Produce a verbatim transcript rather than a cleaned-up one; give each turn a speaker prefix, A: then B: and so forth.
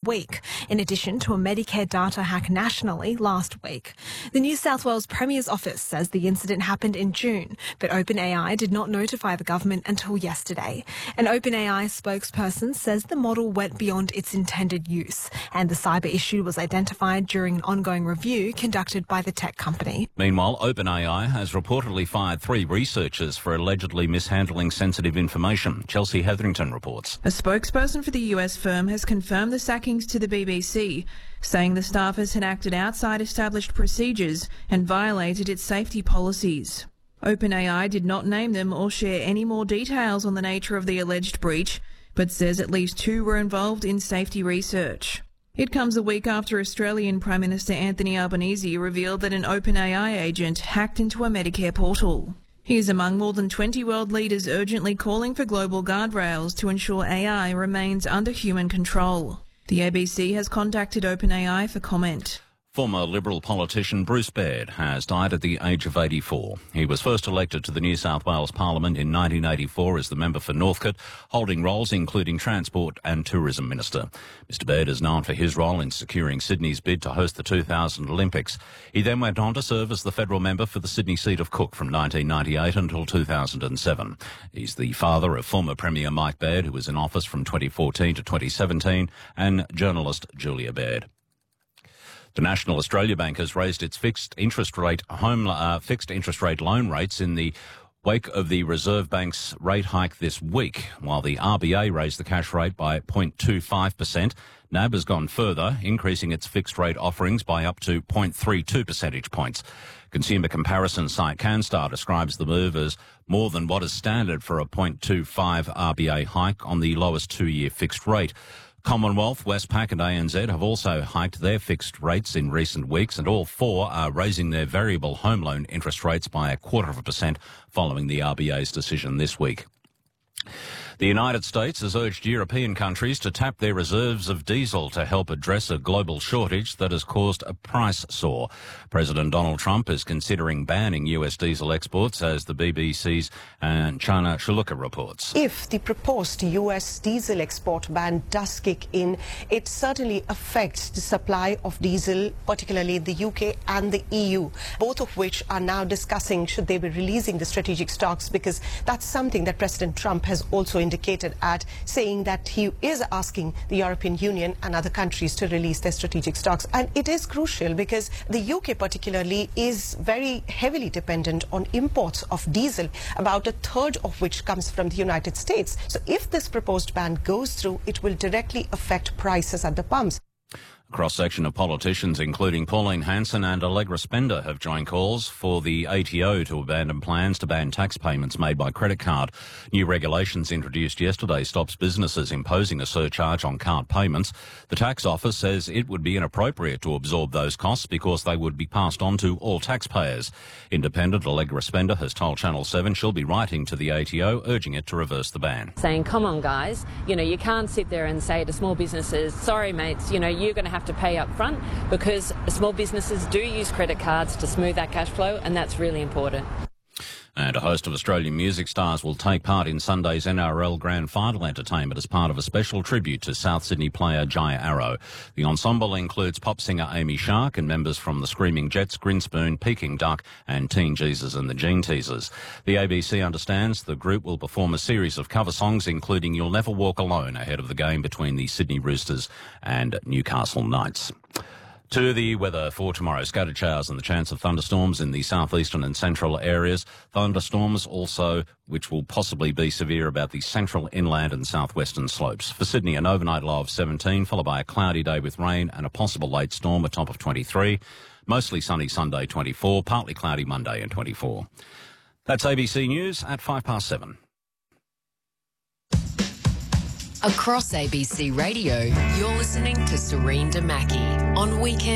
A: week, in addition to a Medicare data hack nationally last week. The New South Wales Premier's office says the incident happened in June, but OpenAI did not notify the government until yesterday. An OpenAI spokesperson says the model went beyond its intended use, and the cyber issue was identified during an ongoing review conducted by the tech company.
B: Meanwhile, OpenAI has reportedly fired three researchers for allegedly mishandling sensitive information. Chelsea Hetherington reports.
C: A spokesperson for the U S firm has confirmed the sackings to the B B C, saying the staffers had acted outside established procedures and violated its safety policies. OpenAI did not name them or share any more details on the nature of the alleged breach, but says at least two were involved in safety research. It comes a week after Australian Prime Minister Anthony Albanese revealed that an OpenAI agent hacked into a Medicare portal. He is among more than twenty world leaders urgently calling for global guardrails to ensure A I remains under human control. The A B C has contacted OpenAI for comment.
B: Former Liberal politician Bruce Baird has died at the age of eighty-four. He was first elected to the New South Wales Parliament in nineteen eighty-four as the member for Northcote, holding roles including Transport and Tourism Minister. Mister Baird is known for his role in securing Sydney's bid to host the two thousand Olympics. He then went on to serve as the federal member for the Sydney seat of Cook from nineteen ninety-eight until two thousand seven. He's the father of former Premier Mike Baird, who was in office from twenty fourteen to twenty seventeen, and journalist Julia Baird. The National Australia Bank has raised its fixed interest rate home uh, fixed interest rate loan rates in the wake of the Reserve Bank's rate hike this week. While the R B A raised the cash rate by zero point two five percent, N A B has gone further, increasing its fixed rate offerings by up to zero point three two percentage points. Consumer comparison site CanStar describes the move as more than what is standard for a zero point two five R B A hike on the lowest two-year fixed rate. Commonwealth, Westpac and A N Z have also hiked their fixed rates in recent weeks, and all four are raising their variable home loan interest rates by a quarter of a percent following the R B A's decision this week. The United States has urged European countries to tap their reserves of diesel to help address a global shortage that has caused a price soar. President Donald Trump is considering banning U S diesel exports, as the B B C's and Chana Chaluka reports.
D: If the proposed U S diesel export ban does kick in, it certainly affects the supply of diesel, particularly in the U K and the E U, both of which are now discussing should they be releasing the strategic stocks, because that's something that President Trump has also indicated at, saying that he is asking the European Union and other countries to release their strategic stocks. And it is crucial because the U K particularly is very heavily dependent on imports of diesel, about a third of which comes from the United States. So if this proposed ban goes through, it will directly affect prices at the pumps.
B: A cross-section of politicians, including Pauline Hanson and Allegra Spender, have joined calls for the A T O to abandon plans to ban tax payments made by credit card. New regulations introduced yesterday stops businesses imposing a surcharge on card payments. The tax office says it would be inappropriate to absorb those costs because they would be passed on to all taxpayers. Independent Allegra Spender has told Channel seven she'll be writing to the A T O, urging it to reverse the ban.
E: Saying, come on guys, you know, you can't sit there and say to small businesses, sorry mates, you know, you're going to have to pay up front, because small businesses do use credit cards to smooth that cash flow, and that's really important.
B: And a host of Australian music stars will take part in Sunday's N R L Grand Final entertainment as part of a special tribute to South Sydney player Jaya Arrow. The ensemble includes pop singer Amy Shark and members from the Screaming Jets, Grinspoon, Peking Duck and Teen Jesus and the Gene Teasers. The A B C understands the group will perform a series of cover songs, including You'll Never Walk Alone, ahead of the game between the Sydney Roosters and Newcastle Knights. To the weather for tomorrow, scattered showers and the chance of thunderstorms in the southeastern and central areas. Thunderstorms also, which will possibly be severe about the central, inland and southwestern slopes. For Sydney, an overnight low of seventeen, followed by a cloudy day with rain and a possible late storm, a top of twenty-three. Mostly sunny Sunday, twenty-four. Partly cloudy Monday and twenty-four. That's A B C News at five past seven.
F: Across A B C Radio, you're listening to Serene Damaki on Weekend